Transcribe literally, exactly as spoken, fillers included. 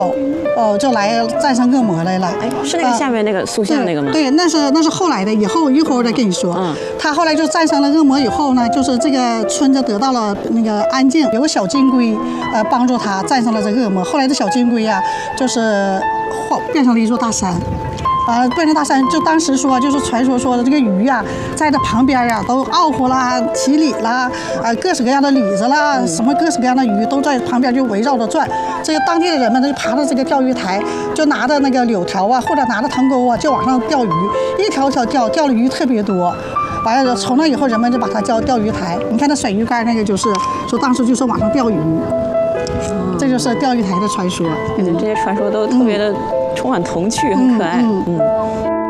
哦，就来战胜恶魔来了。 哎，是那个下面那个塑像那个吗？ 对，那是那是后来的，以后一会儿我再跟你说。嗯，他后来就战胜了恶魔以后呢，就是这个村子得到了那个安静，有个小金龟，呃，帮助他战胜了这个恶魔。后来这小金龟呀、啊，就是化变成了一座大山。啊，变成大山，就当时说，就是传说说的这个鱼呀、啊，在这旁边呀、啊，都嗷呼啦、提里啦，啊，各式各样的鲤子啦，嗯、什么各式各样的鱼都在旁边就围绕着转。这个当地的人们呢，就爬到这个钓鱼台，就拿着那个柳条啊，或者拿着藤钩啊，就往上钓鱼，一条条钓，钓的鱼特别多。完了，从那以后，人们就把它叫钓鱼台。你看那水鱼竿那个，就是说当时就是往上钓鱼。嗯、这就是钓鱼台的传说。 对对，这些传说都特别的充满童趣，很可爱。嗯。嗯嗯